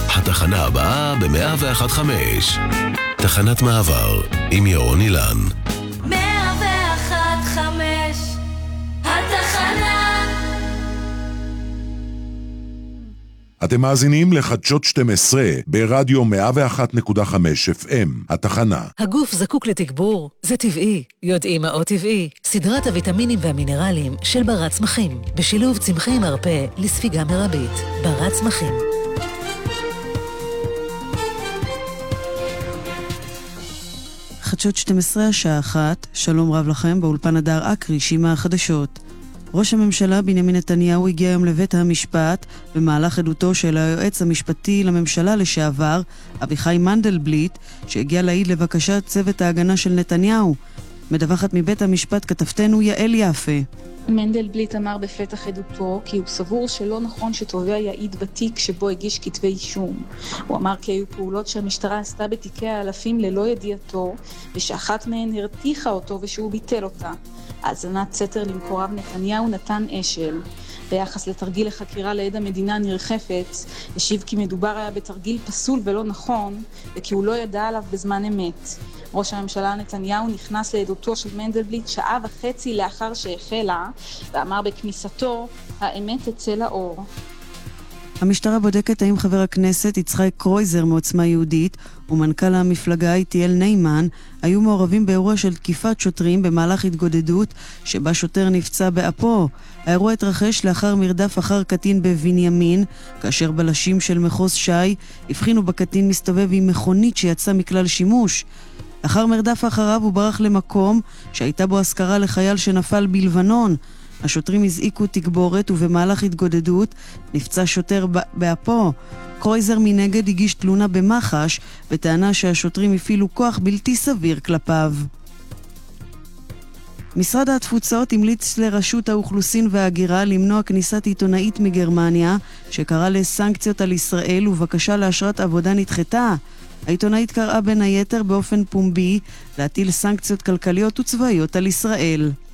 התחנה הבאה ב-101.5. תחנת מעבר עם ירון אילן. 101.5 התחנה. אתם מאזינים לחדשות 12 ברדיו 101.5 FM, התחנה. הגוף זקוק לתגבור, זה טבעי. יודעים מה עוד טבעי? סדרת הוויטמינים והמינרלים של ברת צמחים, בשילוב צמחי מרפא לספיגה מרבית. ברת צמחים. חדשות 12 השעה 1, שלום רב לכם, באולפן הדר אקרי, שימה החדשות. ראש הממשלה בנימין נתניהו הגיע היום לבית המשפט במהלך עדותו של היועץ המשפטי לממשלה לשעבר, אביחי מנדלבליט, שהגיע להעיד לבקשת צוות ההגנה של נתניהו. מדווחת מבית המשפט כתבתנו יעל יפה. מנדלבליט אמר בפתח עדותו כי הוא סבור שלא נכון שתובע יעיד בתיק שבו הגיש כתבי אישום. הוא אמר כי היו פעולות שהמשטרה עשתה בתיקי האלפים ללא ידיעתו, ושאחת מהן הרתיחה אותו ושהוא ביטל אותה. האזנת סתר למקורב נתניהו נתן אשל. ביחס לתרגיל לחקירה לעד המדינה נרחפת, השיב כי מדובר היה בתרגיל פסול ולא נכון, וכי הוא לא ידע עליו בזמן אמת. ראש הממשלה נתניהו נכנס לעדותו של מנדלבליט שעה וחצי לאחר שהחלה, ואמר בכניסתו, האמת תצא לאור. המשטרה בודקת האם חבר הכנסת יצחק קרויזר מעוצמה יהודית ומנכ"ל המפלגה איתיאל ניימן היו מעורבים באירוע של תקיפת שוטרים במהלך התגודדות שבה שוטר נפצע באפו. האירוע התרחש לאחר מרדף אחר קטין בבנימין, כאשר בלשים של מחוז שי הבחינו בקטין מסתובב עם מכונית שיצא מכלל שימוש. לאחר מרדף אחריו הוא ברח למקום שהייתה בו הזכרה לחייל שנפל בלבנון. השוטרים הזעיקו תגבורת ובמהלך התגודדות נפצע שוטר באפו. קרויזר מנגד הגיש תלונה במח"ש בטענה שהשוטרים הפעילו כוח בלתי סביר כלפיו. משרד התפוצות המליץ לרשות האוכלוסין וההגירה למנוע כניסת עיתונאית מגרמניה שקראה לסנקציות על ישראל ובקשה לאשרת עבודה נדחתה. העיתונאית קראה בין היתר באופן פומבי להטיל סנקציות כלכליות וצבאיות על ישראל.